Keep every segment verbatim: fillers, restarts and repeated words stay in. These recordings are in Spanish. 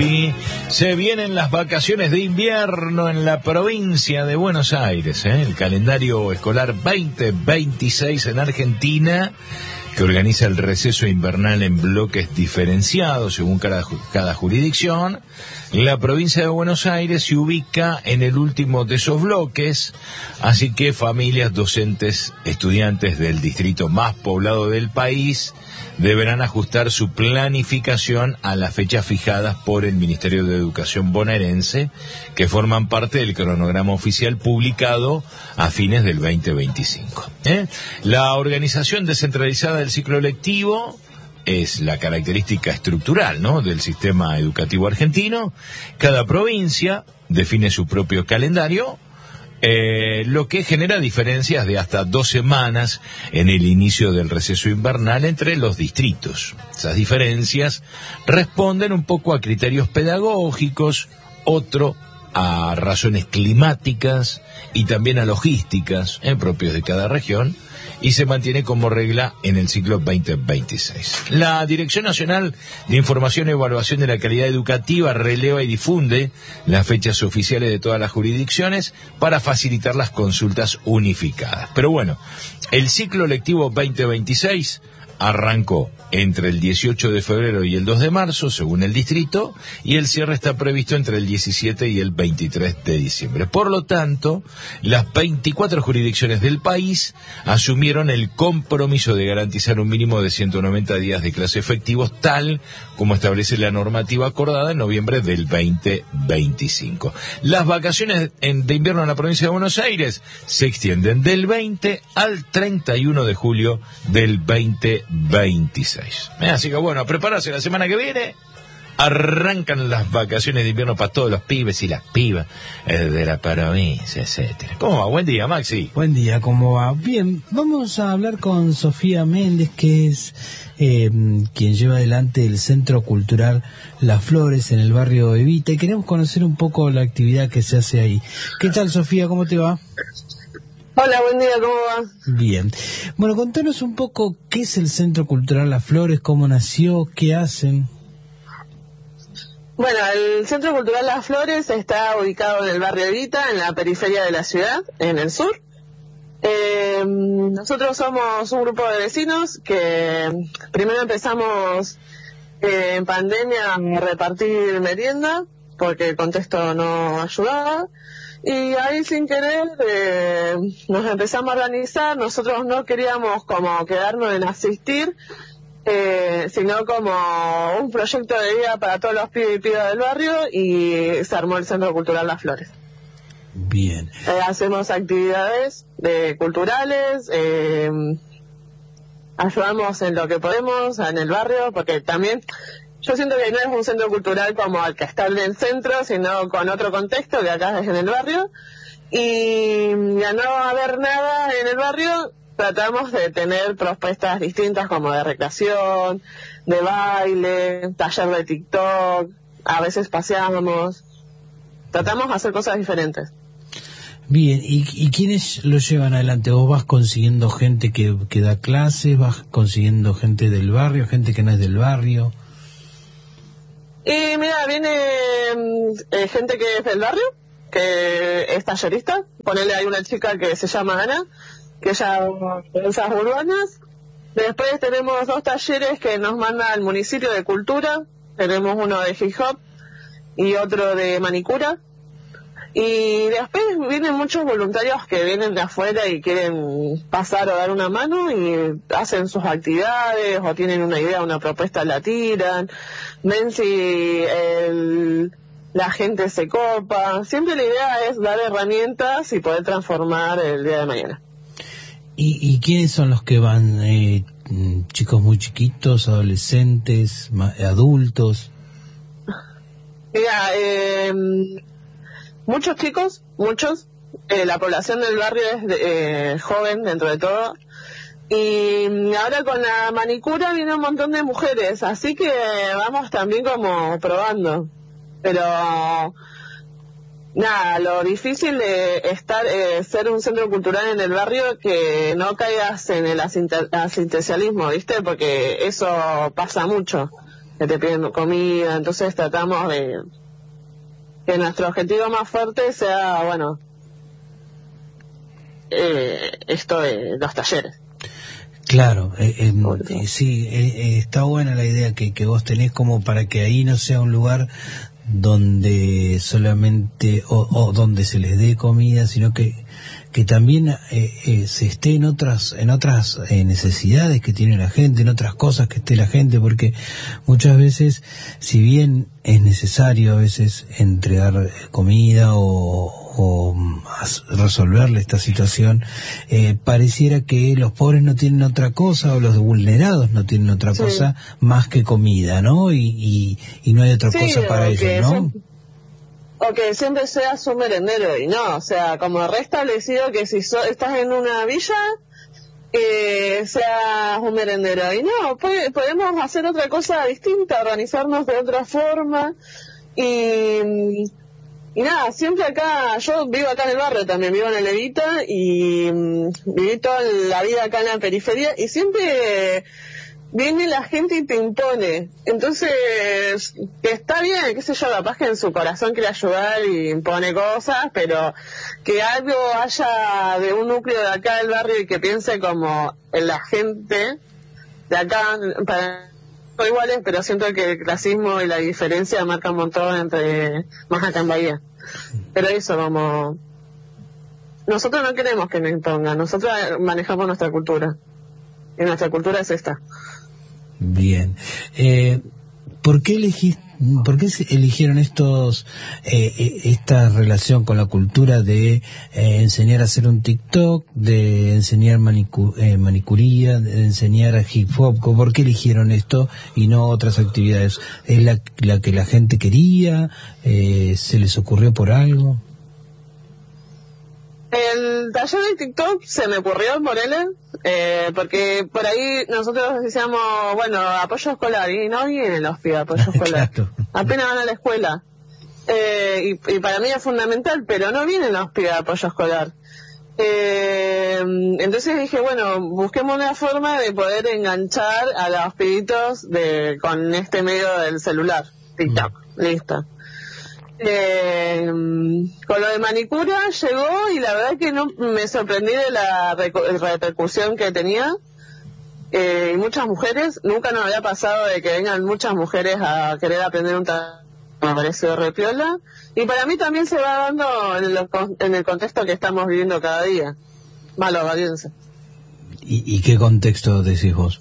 Sofi. Se vienen las vacaciones de invierno en la provincia de Buenos Aires, ¿eh? El calendario escolar veinte veintiséis en Argentina, que organiza el receso invernal en bloques diferenciados según cada, cada jurisdicción. La provincia de Buenos Aires se ubica en el último de esos bloques, así que familias, docentes, estudiantes del distrito más poblado del país deberán ajustar su planificación a las fechas fijadas por el Ministerio de Educación bonaerense, que forman parte del cronograma oficial publicado a fines del veinte veinticinco. ¿Eh? La organización descentralizada del ciclo lectivo es la característica estructural, ¿no?, del sistema educativo argentino. Cada provincia define su propio calendario, eh, lo que genera diferencias de hasta dos semanas en el inicio del receso invernal entre los distritos. Esas diferencias responden un poco a criterios pedagógicos, otro a razones climáticas y también a logísticas, eh, propios de cada región, y se mantiene como regla en el ciclo veinte veintiséis. La Dirección Nacional de Información y Evaluación de la Calidad Educativa releva y difunde las fechas oficiales de todas las jurisdicciones para facilitar las consultas unificadas. Pero bueno, el ciclo lectivo veinte veintiséis arrancó entre el dieciocho de febrero y el dos de marzo, según el distrito, y el cierre está previsto entre el diecisiete y el veintitrés de diciembre. Por lo tanto, las veinticuatro jurisdicciones del país asumieron el compromiso de garantizar un mínimo de ciento noventa días de clase efectivos, tal como establece la normativa acordada en noviembre del veinte veinticinco. Las vacaciones de invierno en la provincia de Buenos Aires se extienden del veinte al treinta y uno de julio del veinte veintiséis. Así que bueno, a prepararse la semana que viene. Arrancan las vacaciones de invierno para todos los pibes y las pibas de la provincia, etcétera. ¿Cómo va? Buen día, Maxi. Buen día, ¿cómo va? Bien, vamos a hablar con Sofía Méndez, que es eh, quien lleva adelante el Centro Cultural Las Flores en el barrio Evita, y queremos conocer un poco la actividad que se hace ahí. ¿Qué tal, Sofía? ¿Cómo te va? Hola, buen día, ¿cómo va? Bien. Bueno, contanos un poco qué es el Centro Cultural Las Flores, cómo nació, qué hacen. Bueno, el Centro Cultural Las Flores está ubicado en el barrio Evita, en la periferia de la ciudad, en el sur. Eh, nosotros somos un grupo de vecinos que primero empezamos eh, en pandemia a repartir merienda, porque el contexto no ayudaba. Y ahí sin querer eh, nos empezamos a organizar. Nosotros no queríamos como quedarnos en asistir, eh, sino como un proyecto de vida para todos los pibes y pibas del barrio, y se armó el Centro Cultural Las Flores. Bien. Eh, hacemos actividades de culturales, eh, ayudamos en lo que podemos en el barrio, porque también yo siento que no es un centro cultural como el que está en el centro, sino con otro contexto, que acá es en el barrio. Y al no haber nada en el barrio, tratamos de tener propuestas distintas, como de recreación, de baile, taller de TikTok, a veces paseamos. Tratamos de hacer cosas diferentes. Bien, ¿y, y quiénes lo llevan adelante? ¿Vos vas consiguiendo gente que, que da clases, vas consiguiendo gente del barrio, gente que no es del barrio? Y mira, viene eh, gente que es del barrio, que es tallerista. Ponele, hay una chica que se llama Ana, que ella danzas urbanas. Después tenemos dos talleres que nos manda el municipio de cultura. Tenemos uno de hip hop y otro de manicura. Y después vienen muchos voluntarios que vienen de afuera y quieren pasar o dar una mano, y hacen sus actividades o tienen una idea, una propuesta, la tiran, ven si el, la gente se copa. Siempre la idea es dar herramientas y poder transformar el día de mañana. ¿Y, y quiénes son los que van? Eh, ¿Chicos muy chiquitos, adolescentes, adultos? Mira, eh... muchos chicos, muchos. Eh, la población del barrio es de, eh, joven dentro de todo. Y ahora con la manicura viene un montón de mujeres, así que vamos también como probando. Pero nada, lo difícil de estar, eh, ser un centro cultural en el barrio, que no caigas en el asistencialismo, ¿viste? Porque eso pasa mucho. que te piden comida, entonces tratamos de que nuestro objetivo más fuerte sea, bueno, eh, esto de los talleres. Claro, eh, eh, sí, eh, está buena la idea que, que vos tenés como para que ahí no sea un lugar donde solamente o, o donde se les dé comida, sino que que también eh, eh, se esté en otras en otras eh, necesidades que tiene la gente, en otras cosas que esté la gente, porque muchas veces, si bien es necesario a veces entregar comida o, o resolverle esta situación, eh, pareciera que los pobres no tienen otra cosa, o los vulnerados no tienen otra sí. cosa más que comida, ¿no? Y, y, y no hay otra sí, cosa para ellos, ¿no? Siempre, o que siempre seas un merendero, y no, o sea, como reestablecido que si so, estás en una villa, eh, seas un merendero, y no, pues, podemos hacer otra cosa distinta, organizarnos de otra forma, y... Y nada, siempre acá, yo vivo acá en el barrio también, vivo en el Evita y um, viví toda la vida acá en la periferia y siempre viene la gente y te impone. Entonces, que está bien, qué sé yo, capaz que en su corazón quiere ayudar y impone cosas, pero que algo haya de un núcleo de acá del barrio y que piense como en la gente de acá, para... son iguales, pero siento que el clasismo y la diferencia marca un montón entre más acá en Bahía. Pero eso, como nosotros no queremos que nos impongan, nosotros manejamos nuestra cultura y nuestra cultura es esta. Bien, eh, ¿por qué elegiste ¿por qué eligieron estos eh, esta relación con la cultura de eh, enseñar a hacer un TikTok, de enseñar manicu eh, manicuría, de enseñar a hip hop? ¿Por qué eligieron esto y no otras actividades? ¿Es la, la que la gente quería? Eh, ¿Se les ocurrió por algo? El taller de TikTok se me ocurrió en Morelia, eh, porque por ahí nosotros decíamos, bueno, apoyo escolar, y no vienen los pibes apoyo escolar, claro. Apenas van a la escuela, eh, y, y para mí es fundamental, pero no vienen los pibes apoyo escolar. Eh, entonces dije, bueno, busquemos una forma de poder enganchar a los pibitos de, con este medio del celular, TikTok, mm. listo. Eh, con lo de manicura llegó y la verdad que no me sorprendí de la repercusión que tenía, eh, y muchas mujeres, nunca nos había pasado de que vengan muchas mujeres a querer aprender un taller, me pareció re piola, y para mí también se va dando en el, en el contexto que estamos viviendo cada día, malo valiense. ¿Y, ¿Y qué contexto decís vos?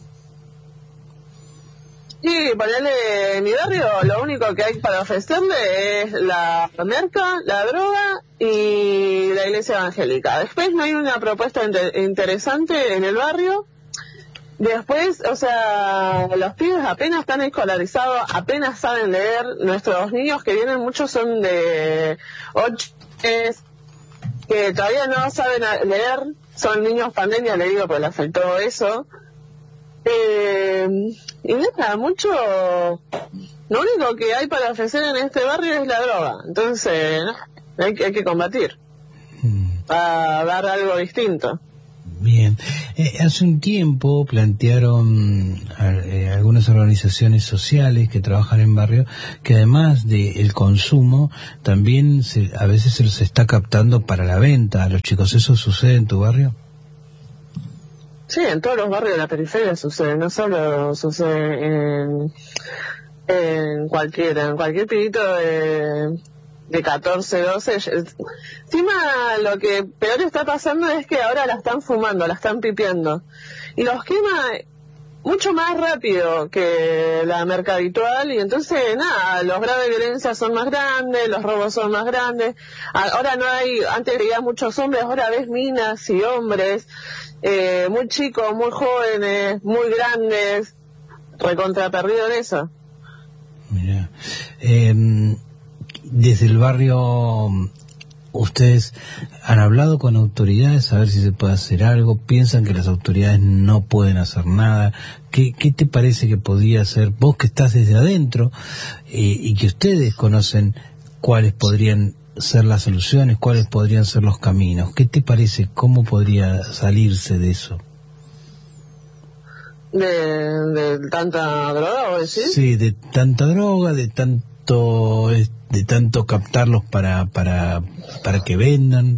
Sí, ponerle en mi barrio, lo único que hay para ofrecerle es la merca, la droga y la iglesia evangélica. Después no hay una propuesta inter interesante en el barrio. Después, o sea, los pibes apenas están escolarizados, apenas saben leer. Nuestros niños que vienen, muchos son de ocho meses, que todavía no saben leer. Son niños pandemia, le digo, porque le afectó eso. Eh, y nada, mucho, lo único que hay para ofrecer en este barrio es la droga, entonces no, hay, hay que combatir para dar algo distinto. Bien, eh, hace un tiempo plantearon eh, algunas organizaciones sociales que trabajan en barrio que además del consumo también se, a veces se los está captando para la venta a los chicos. ¿Eso sucede en tu barrio? Sí, en todos los barrios de la periferia sucede, no solo sucede en, en cualquiera, en cualquier pibito de, de catorce, doce. Encima lo que peor está pasando es que ahora la están fumando, la están pipiando. Y los quema mucho más rápido que la merca habitual y entonces nada, los graves de violencia son más grandes, los robos son más grandes. Ahora no hay, antes veía muchos hombres, ahora ves minas y hombres. Eh, muy chicos, muy jóvenes, muy grandes, recontra perdido en eso. Mira, eh, desde el barrio, ¿ustedes han hablado con autoridades a ver si se puede hacer algo? ¿Piensan que las autoridades no pueden hacer nada? ¿Qué, qué te parece que podría hacer vos que estás desde adentro eh, y que ustedes conocen cuáles podrían ser las soluciones, cuáles podrían ser los caminos? ¿Qué te parece? ¿Cómo podría salirse de eso? ¿De, de tanta droga, vos decís? Sí, de tanta droga, de tanto de tanto captarlos para para para que vendan.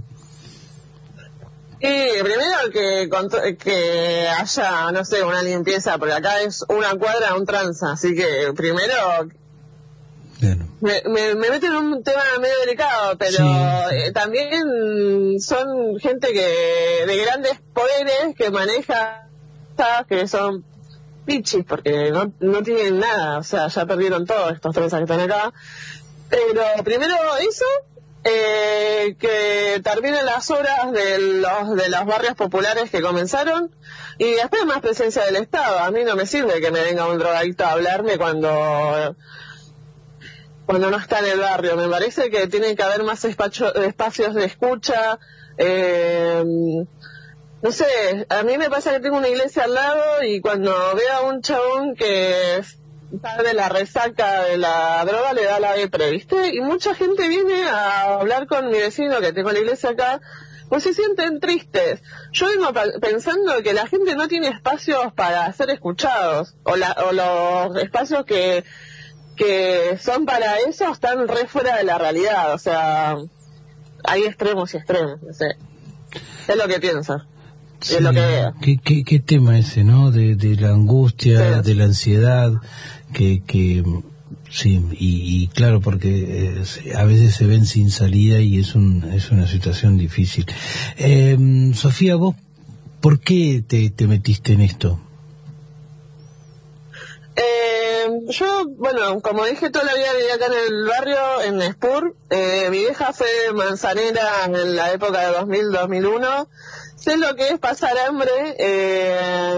Y primero que que haya, no sé, una limpieza, porque acá es una cuadra, un tranza, así que primero Bueno. me, me, me meto en un tema medio delicado, pero sí. eh, también son gente que de grandes poderes que maneja, que son pichis, porque no, no tienen nada, o sea, ya perdieron todos estos tranzas que están acá. Pero primero eso, eh, que terminen las obras de los de los barrios populares que comenzaron, y después más presencia del Estado. A mí no me sirve que me venga un drogadicto a hablarme cuando cuando no está en el barrio. Me parece que tiene que haber más espacio, espacios de escucha. eh, no sé, a mí me pasa que tengo una iglesia al lado y cuando veo a un chabón que está de la resaca de la droga le da la depre, ¿viste? Y mucha gente viene a hablar con mi vecino que tengo la iglesia acá, pues se sienten tristes. Yo vengo pensando que la gente no tiene espacios para ser escuchados, o, la, o los espacios que que son para eso están re fuera de la realidad. O sea, hay extremos y extremos, no sé. Es lo que pienso. Sí, es lo que veo. ¿Qué, qué, qué tema ese, no? De, de la angustia, sí. de la ansiedad, que... que sí, y, y claro, porque eh, a veces se ven sin salida y es, un, es una situación difícil. Eh, Sofía, ¿vos por qué te, te metiste en esto? Eh, yo, bueno, como dije, toda la vida viví acá en el barrio, en Spur. Eh, mi vieja fue manzanera en la época de dos mil, dos mil uno. Sé lo que es pasar hambre, eh,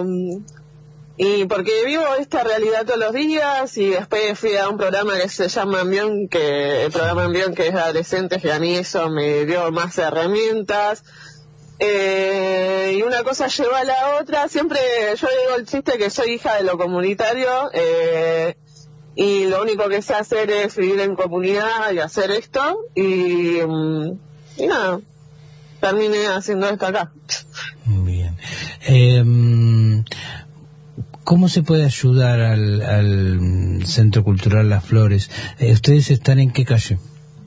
y porque vivo esta realidad todos los días, y después fui a un programa que se llama Ambión, que el programa Ambión, que es de adolescentes, y a mí eso me dio más herramientas. Eh, y una cosa lleva a la otra. Siempre yo digo el chiste que soy hija de lo comunitario, eh, y lo único que sé hacer es vivir en comunidad y hacer esto, y, y nada, terminé haciendo esto acá. Bien. Eh, ¿Cómo se puede ayudar al, al Centro Cultural Las Flores? Eh, ¿Ustedes están en qué calle?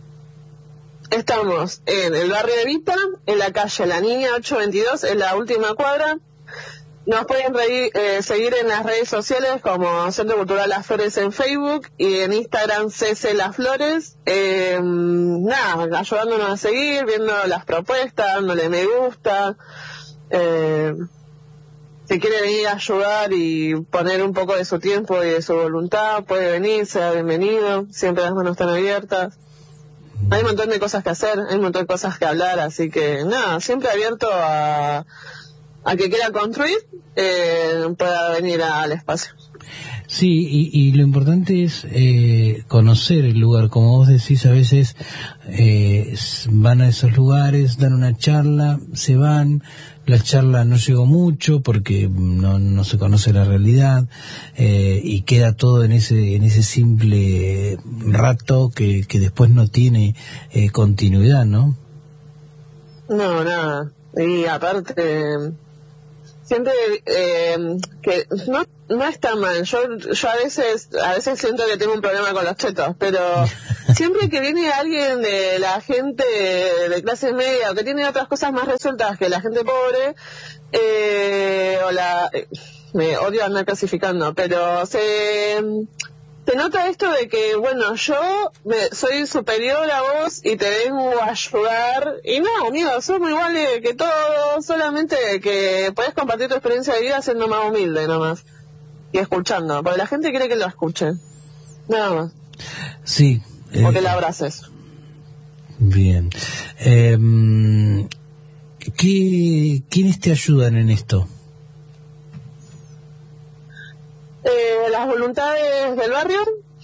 Estamos en el barrio de Vita, en la calle La Niña ocho veintidós, en la última cuadra. Nos pueden reír, eh, seguir en las redes sociales como Centro Cultural Las Flores en Facebook y en Instagram C C Las Flores. Eh, nada, ayudándonos a seguir, viendo las propuestas, dándole me gusta. Eh, si quiere venir a ayudar y poner un poco de su tiempo y de su voluntad, puede venir, sea bienvenido. Siempre las manos están abiertas. Hay un montón de cosas que hacer, hay un montón de cosas que hablar, así que nada, siempre abierto a, a que quiera construir, eh, pueda venir al espacio. Sí, y, y lo importante es eh, conocer el lugar. Como vos decís, a veces eh, van a esos lugares, dan una charla, se van, la charla no llegó mucho porque no, no se conoce la realidad, eh, y queda todo en ese en ese simple rato que, que después no tiene eh, continuidad, ¿no? No, nada. Y aparte, siempre eh, que no no está mal. Yo yo a veces a veces siento que tengo un problema con los chetos, pero siempre que viene alguien de la gente de clase media o que tiene otras cosas más resueltas que la gente pobre, eh, o la eh, me odio andar clasificando, pero se se nota esto de que, bueno, yo me, soy superior a vos y te vengo a ayudar. Y no, amigos, somos iguales que todos, solamente que podés compartir tu experiencia de vida siendo más humilde nomás. Y escuchando, porque la gente quiere que lo escuche. Nada más. Sí. Eh, o que la abraces. Bien. Eh, ¿qué, ¿Quiénes te ayudan en esto? Eh, las voluntades del barrio,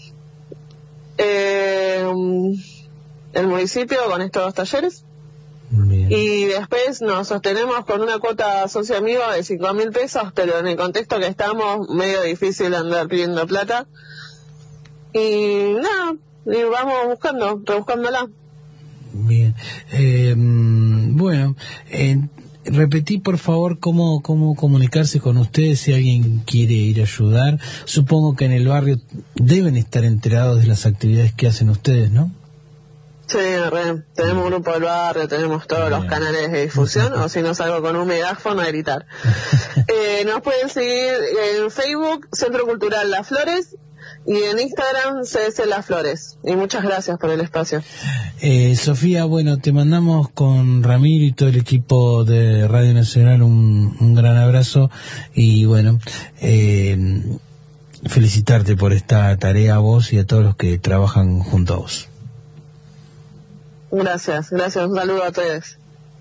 eh, el municipio con estos talleres. Bien. Y después nos sostenemos con una cuota socio amigo de cinco mil pesos, pero en el contexto que estamos, medio difícil andar pidiendo plata. Y nada, y vamos buscando, rebuscándola. Bien. Eh, bueno, eh, repetí por favor cómo, cómo comunicarse con ustedes si alguien quiere ir a ayudar. Supongo que en el barrio deben estar enterados de las actividades que hacen ustedes, ¿no? Sí, re. Tenemos un grupo del barrio, tenemos todos los canales de difusión, o si no salgo con un megáfono a gritar. eh, nos pueden seguir en Facebook, Centro Cultural Las Flores, y en Instagram, C S Las Flores. Y muchas gracias por el espacio. Eh, Sofía, bueno, te mandamos con Ramiro y todo el equipo de Radio Nacional un, un gran abrazo, y bueno, eh, felicitarte por esta tarea a vos y a todos los que trabajan junto a vos. Gracias, gracias, un saludo a todos.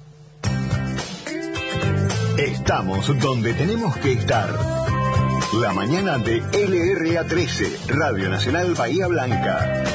Estamos donde tenemos que estar. La mañana de L R A trece, Radio Nacional Bahía Blanca.